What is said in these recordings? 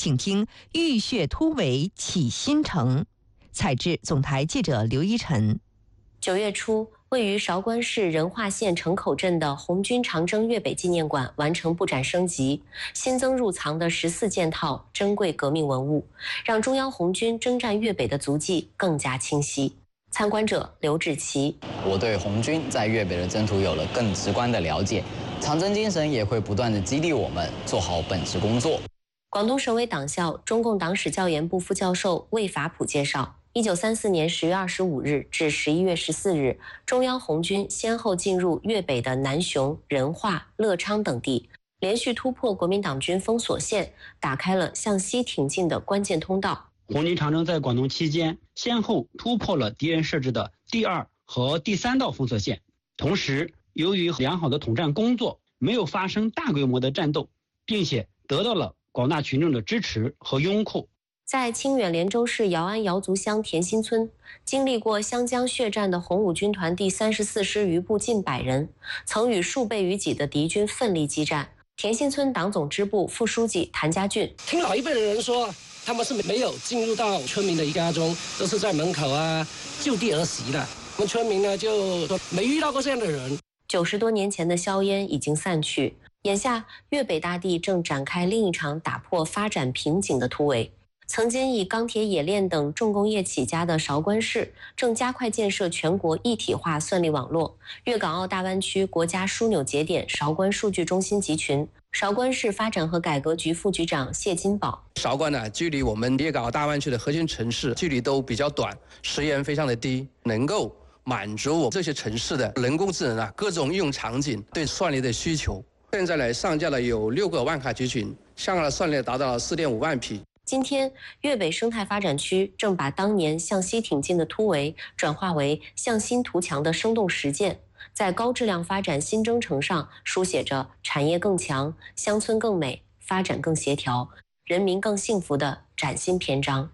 请听浴血突围起新城。采制总台记者刘一晨。 9月初，位于韶关市仁化县城口镇的红军长征粤北纪念馆完成布展升级，新增入藏的14件套珍贵革命文物，让中央红军征战粤北的足迹更加清晰。参观者刘志奇： 我对红军在粤北的征途有了更直观的了解，长征精神也会不断地激励我们做好本职工作。 广东省委党校中共党史教研部副教授魏法普介绍，1934年10月25日至11月14日，中央红军先后进入粤北的南雄、仁化、乐昌等地，连续突破国民党军封锁线，打开了向西挺进的关键通道。 红军长征在广东期间，先后突破了敌人设置的第2和第3道封锁线，同时由于良好的统战工作，没有发生大规模的战斗，并且得到了广大群众的支持和拥护。 在清远连州市姚安瑶族乡田心村，经历过湘江血战的红五军团第34师余部近100人，曾与数倍于己的敌军奋力激战。田心村党总支部副书记谭家俊： 听老一辈的人说，他们是没有进入到村民的家中，都是在门口就地而食的。我们村民呢就说没遇到过这样的人。 90多年前的硝烟已经散去，眼下粤北大地正展开另一场打破发展瓶颈的突围。曾经以钢铁冶炼等重工业起家的韶关市，正加快建设全国一体化算力网络。粤港澳大湾区国家枢纽节点韶关数据中心集群，韶关市发展和改革局副局长谢金宝： 韶关呢，距离我们粤港澳大湾区的核心城市距离都比较短，时延非常的低，能够满足我这些城市的人工智能各种应用场景对算力的需求。现在呢，上架了有6个万卡集群，香港的算力达到了4.5万匹。 今天，粤北生态发展区正把当年向西挺进的突围转化为向新图强的生动实践，在高质量发展新征程上书写着产业更强、乡村更美、发展更协调、人民更幸福的崭新篇章。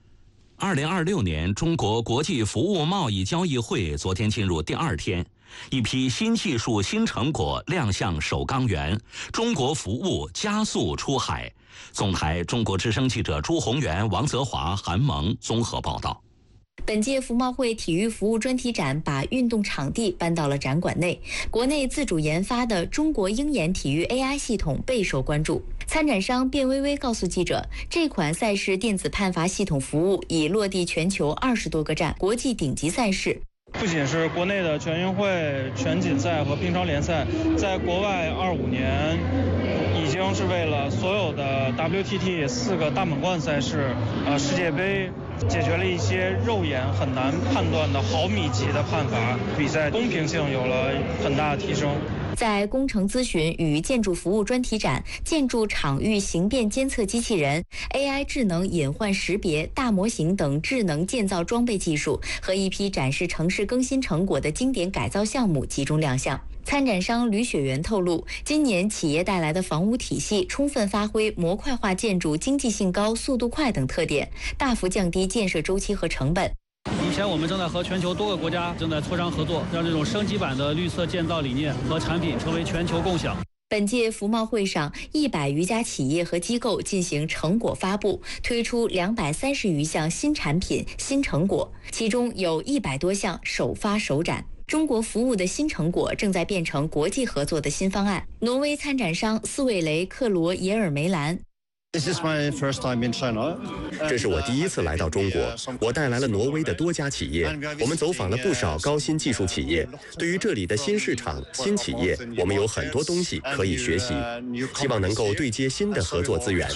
2026年中国国际服务贸易交易会昨天进入第2天，一批新技术新成果亮相首钢源，中国服务加速出海。总台中国之声记者朱宏元、王泽华、韩萌综合报道。 本届服贸会体育服务专题展把运动场地搬到了展馆内，国内自主研发的中国鹰眼体育 AI 系统备受关注。参展商卞微微告诉记者，这款赛事电子判罚系统服务已落地全球20多个站，国际顶级赛事。 不仅是国内的全运会、全锦赛和乒超联赛，在国外25年已经是为了所有的 WTT 4个大满贯赛事、世界杯，解决了一些肉眼很难判断的毫米级的判罚，比赛公平性有了很大的提升。 在工程咨询与建筑服务专题展，建筑场域形变监测机器人、AI 智能隐患识别、大模型等智能建造装备技术和一批展示城市更新成果的经典改造项目集中亮相。参展商吕雪媛透露，今年企业带来的房屋体系充分发挥模块化建筑经济性高、速度快等特点，大幅降低建设周期和成本。 目前我们正在和全球多个国家正在磋商合作，让这种升级版的绿色建造理念和产品成为全球共享。 本届服贸会上，100余家企业和机构进行成果发布，推出230余项新产品、新成果，其中有100多项首发首展。中国服务的新成果正在变成国际合作的新方案。挪威参展商斯韦雷克罗耶尔梅兰。 这是我第一次来到中国，我带来了挪威的多家企业，我们走访了不少高新技术企业。对于这里的新市场、新企业，我们有很多东西可以学习，希望能够对接新的合作资源。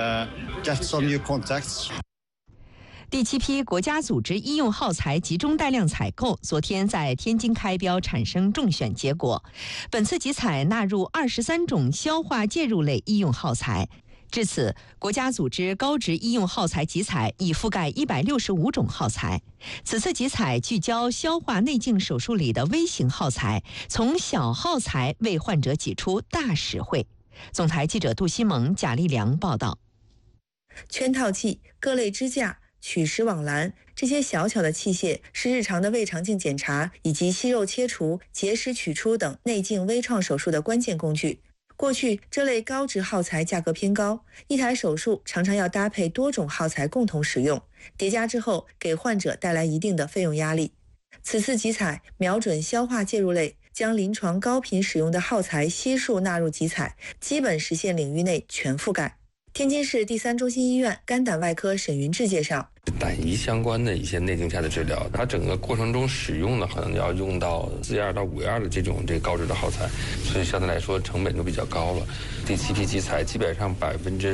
第7批国家组织医用耗材集中带量采购昨天在天津开标，产生中选结果。本次集采纳入23种消化介入类医用耗材。至此，国家组织高值医用耗材集采已覆盖165种耗材。此次集采聚焦消化内镜手术里的微型耗材，从小耗材为患者挤出大实惠。总台记者杜西蒙、贾立良报道。 圈套器、各类支架、取食网篮，这些小巧的器械是日常的胃肠镜检查以及息肉切除、结石取出等内镜微创手术的关键工具。 过去这类高值耗材价格偏高，一台手术常常要搭配多种耗材共同使用，叠加之后给患者带来一定的费用压力。此次集采瞄准消化介入类，将临床高频使用的耗材悉数纳入集采，基本实现领域内全覆盖。天津市第3中心医院肝胆外科沈云志介绍， 胆胰相关的一些内镜下的治疗，它整个过程中使用呢，可能要用到4-2到5-2的这种高值的耗材，所以相对来说成本就比较高了。第7批集采基本上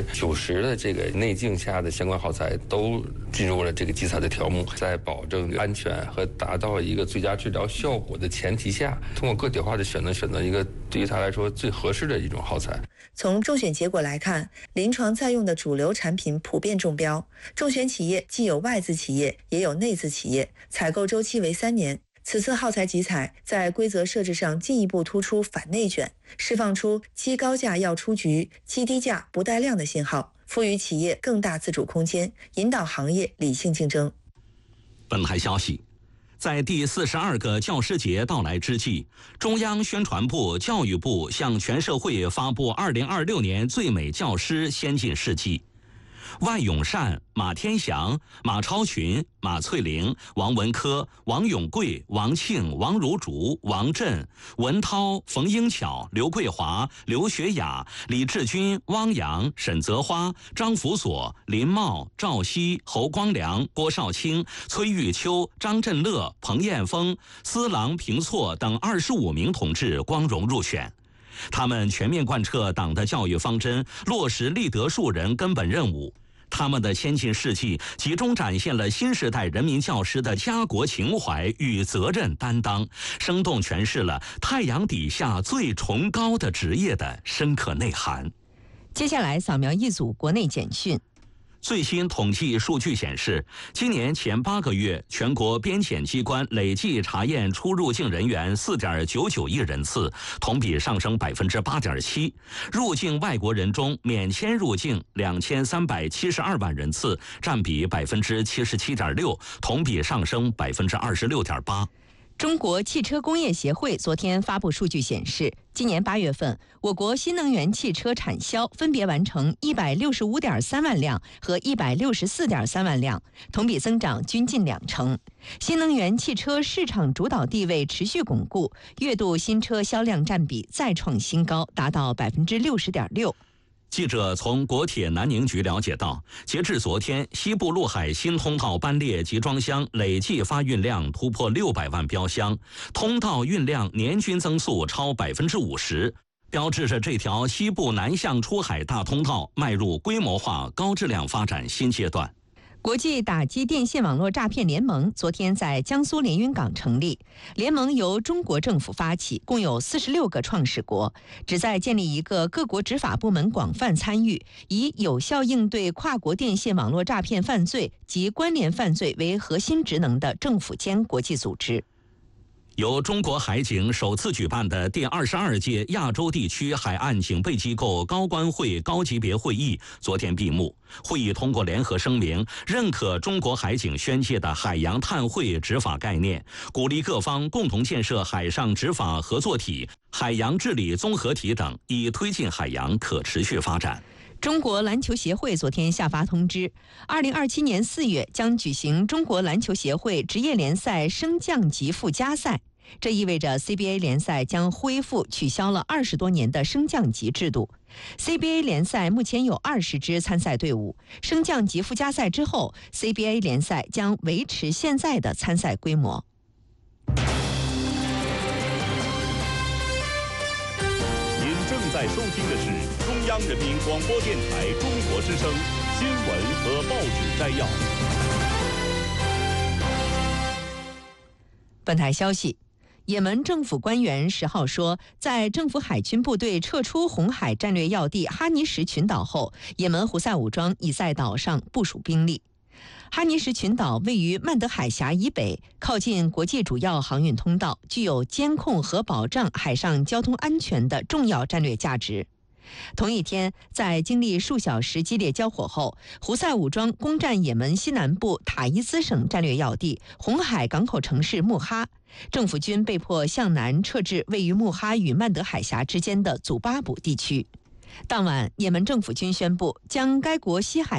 90%的这个内镜下的相关耗材都进入了这个集采的条目，在保证安全和达到一个最佳治疗效果的前提下，通过个体化的选择一个对于它来说最合适的一种耗材。 从中选结果来看，临床在用的主流产品普遍中标，中选企业既有外资企业也有内资企业，采购周期为3年。此次耗材集采在规则设置上进一步突出反内卷，释放出积高价要出局、积低价不带量的信号，赋予企业更大自主空间，引导行业理性竞争。 本台消息，在第42个教师节到来之际，中央宣传部、教育部向全社会发布2026年最美教师先进事迹。万永善、马天祥、马超群、马翠玲、王文科、王永贵、王庆、王如竹、王震、文涛、冯英巧、刘桂华、刘学雅、李志军、汪洋、沈泽花、张福锁、林茂、赵熙、侯光良、郭少卿、崔玉秋、张振乐、彭艳峰、司郎平措等25名同志光荣入选。他们全面贯彻党的教育方针，落实立德树人根本任务。他们的先进事迹集中展现了新时代人民教师的家国情怀与责任担当，生动诠释了太阳底下最崇高的职业的深刻内涵。 接下来扫描一组国内简讯。 最新统计数据显示，今年前8个月，全国边检机关累计查验出入境人员4.99亿人次，同比上升8.7%。入境外国人中，免签入境2372万人次，占比77.6%，同比上升26.8%。 中国汽车工业协会昨天发布数据显示，今年8月份，我国新能源汽车产销分别完成165.3万辆和164.3万辆，同比增长均近20%。新能源汽车市场主导地位持续巩固，月度新车销量占比再创新高，达到60.6%。 记者从国铁南宁局了解到，截至昨天，西部陆海新通道班列集装箱累计发运量突破600万标箱，通道运量年均增速超50%，标志着这条西部南向出海大通道迈入规模化高质量发展新阶段。 国际打击电信网络诈骗联盟昨天在江苏连云港成立，联盟由中国政府发起，共有46个创始国，旨在建立一个各国执法部门广泛参与，以有效应对跨国电信网络诈骗犯罪及关联犯罪为核心职能的政府间国际组织。 由中国海警首次举办的第22届亚洲地区海岸警备机构高官会高级别会议昨天闭幕。会议通过联合声明，认可中国海警宣介的海洋碳汇执法概念，鼓励各方共同建设海上执法合作体、海洋治理综合体等，以推进海洋可持续发展。 中国篮球协会昨天下发通知，2027年4月将举行中国篮球协会职业联赛升降级附加赛。这意味着 CBA 联赛将恢复取消了20多年的升降级制度。CBA 联赛目前有20支参赛队伍，升降级附加赛之后 ，CBA 联赛将维持现在的参赛规模。 您正在收听的是中央人民广播电台中国之声新闻和报纸摘要。 本台消息。也门政府官员10号说，在政府海军部队撤出红海战略要地哈尼什群岛后，也门胡塞武装已在岛上部署兵力。哈尼什群岛位于曼德海峡以北，靠近国际主要航运通道，具有监控和保障海上交通安全的重要战略价值。 同一天，在经历数小时激烈交火后，胡塞武装攻占也门西南部塔伊斯省战略要地红海港口城市穆哈，政府军被迫向南撤至位于穆哈与曼德海峡之间的祖巴卜地区。当晚，也门政府军宣布将该国西海